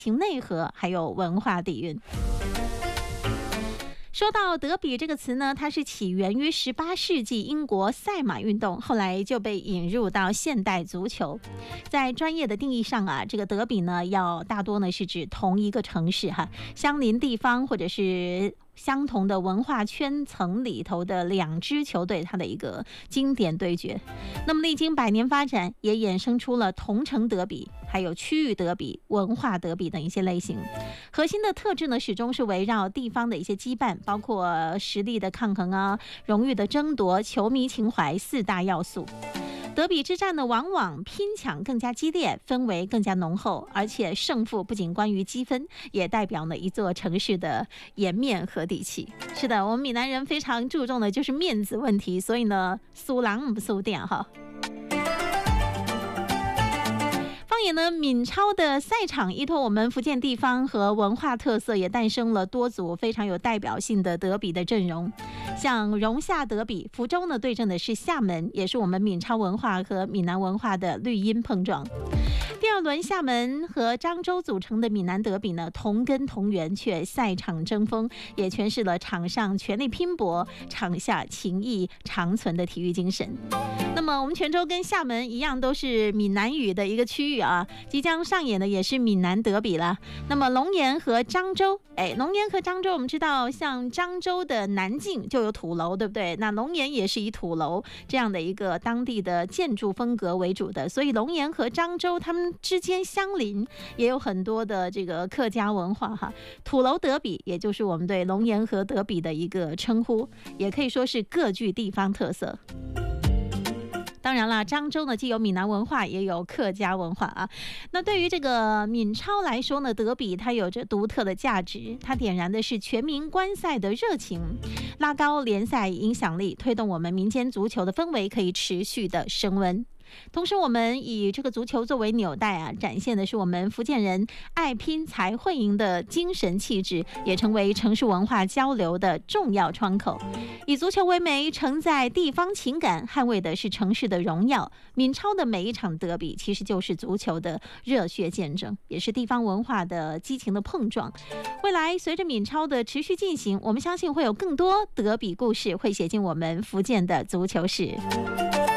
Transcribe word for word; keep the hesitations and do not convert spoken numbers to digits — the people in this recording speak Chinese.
情内核，还有文化底蕴。说到德比这个词呢，它是起源于十八世纪英国赛马运动，后来就被引入到现代足球。在专业的定义上啊，这个德比呢，要大多呢是指同一个城市哈，相邻地方或者是相同的文化圈层里头的两支球队，它的一个经典对决。那么历经百年发展，也衍生出了同城德比、还有区域德比、文化德比等一些类型。核心的特质呢，始终是围绕地方的一些羁绊，包括实力的抗衡啊、荣誉的争夺、球迷情怀四大要素。德比之战呢，往往拼抢更加激烈，氛围更加浓厚，而且胜负不仅关于积分，也代表了一座城市的颜面和底气。是的，我们闽南人非常注重的就是面子问题，所以呢，输人不输店哈。放眼呢，闽超的赛场依托我们福建地方和文化特色，也诞生了多组非常有代表性的德比的阵容。像荣厦德比，福州呢对阵的是厦门，也是我们闽超文化和闽南文化的绿荫碰撞。第二轮厦门和漳州组成的闽南德比呢，同根同源，却赛场争锋，也诠释了场上全力拼搏，场下情谊长存的体育精神。那么我们泉州跟厦门一样，都是闽南语的一个区域啊，即将上演的也是闽南德比了。那么龙岩和漳州，哎，龙岩和漳州，我们知道像漳州的南靖就有土楼，对不对？那龙岩也是以土楼这样的一个当地的建筑风格为主的，所以龙岩和漳州他们之间相邻，也有很多的这个客家文化哈。土楼德比，也就是我们对龙岩和德比的一个称呼，也可以说是各具地方特色。当然了，漳州呢既有闽南文化，也有客家文化啊。那对于这个闽超来说呢，德比它有着独特的价值，它点燃的是全民观赛的热情，拉高联赛影响力，推动我们民间足球的氛围可以持续的升温。同时我们以这个足球作为纽带啊，展现的是我们福建人爱拼才会赢的精神气质，也成为城市文化交流的重要窗口。以足球为媒，承载地方情感，捍卫的是城市的荣耀。闽超的每一场德比其实就是足球的热血见证，也是地方文化的激情的碰撞。未来随着闽超的持续进行，我们相信会有更多德比故事会写进我们福建的足球史。